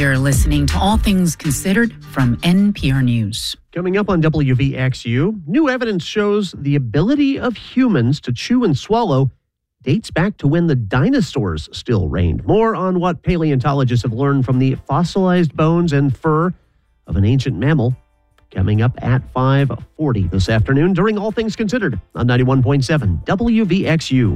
You're listening to All Things Considered from NPR News. Coming up on WVXU, new evidence shows the ability of humans to chew and swallow dates back to when the dinosaurs still reigned. More on what paleontologists have learned from the fossilized bones and fur of an ancient mammal. Coming up at 5:40 this afternoon during All Things Considered on 91.7 WVXU.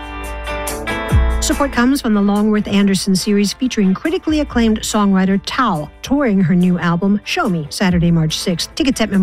Support comes from the Longworth Anderson series featuring critically acclaimed songwriter Tao, touring her new album, Show Me, Saturday, March 6th. Tickets at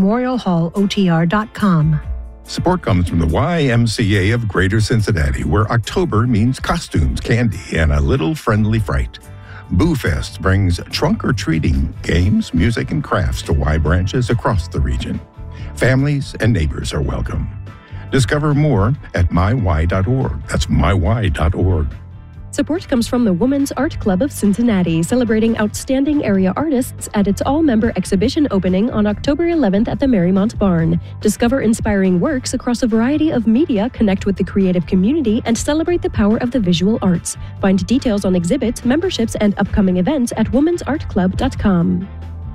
memorialhallotr.com. Support comes from the YMCA of Greater Cincinnati, where October means costumes, candy, and a little friendly fright. Boo Fest brings trunk-or-treating games, music, and crafts to Y branches across the region. Families and neighbors are welcome. Discover more at myy.org. That's myy.org. Support comes from the Women's Art Club of Cincinnati, celebrating outstanding area artists at its all-member exhibition opening on October 11th at the Marymount Barn. Discover inspiring works across a variety of media, connect with the creative community, and celebrate the power of the visual arts. Find details on exhibits, memberships, and upcoming events at womensartclub.com.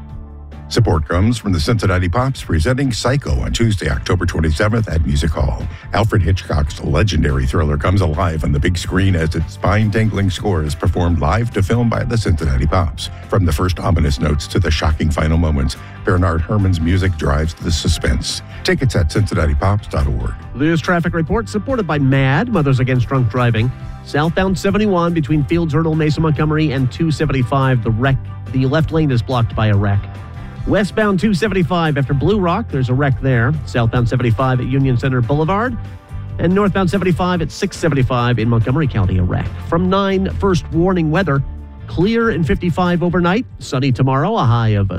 Support comes from the Cincinnati Pops presenting Psycho on Tuesday, October 27th at Music Hall. Alfred Hitchcock's legendary thriller comes alive on the big screen as its spine-tingling score is performed live to film by the Cincinnati Pops. From the first ominous notes to the shocking final moments, Bernard Herrmann's music drives the suspense. Tickets at cincinnatipops.org. This traffic report supported by MAD, Mothers Against Drunk Driving. Southbound 71 between Fields, Erdel, Mesa, Montgomery, and 275. The left lane is blocked by a wreck. Westbound 275 after Blue Rock, there's a wreck there. Southbound 75 at Union Center Boulevard. And northbound 75 at 675 in Montgomery County, a wreck. From 9, first warning weather. Clear and 55 overnight. Sunny tomorrow, a high of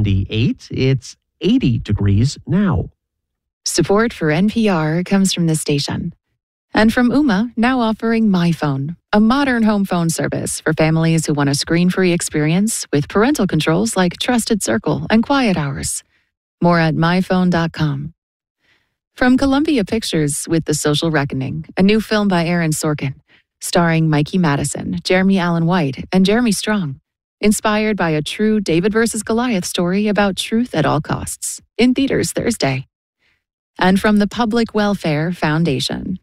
78. It's 80 degrees now. Support for NPR comes from this station. And from Ooma, now offering MyPhone, a modern home phone service for families who want a screen-free experience with parental controls like Trusted Circle and Quiet Hours. More at myphone.com. From Columbia Pictures with The Social Reckoning, a new film by Aaron Sorkin, starring Mikey Madison, Jeremy Allen White, and Jeremy Strong. Inspired by a true David versus Goliath story about truth at all costs. In theaters Thursday. And from the Public Welfare Foundation.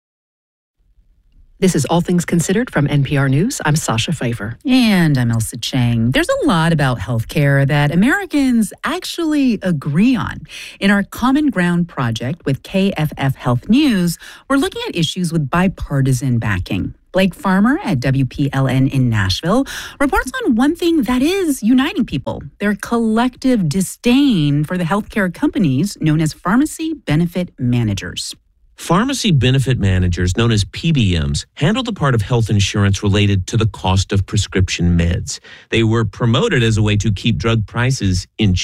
This is All Things Considered from NPR News. I'm Sasha Pfeiffer. And I'm Elsa Chang. There's a lot about healthcare that Americans actually agree on. In our Common Ground project with KFF Health News, we're looking at issues with bipartisan backing. Blake Farmer at WPLN in Nashville reports on one thing that is uniting people, their collective disdain for the healthcare companies known as pharmacy benefit managers. Pharmacy benefit managers, known as PBMs, handle the part of health insurance related to the cost of prescription meds. They were promoted as a way to keep drug prices in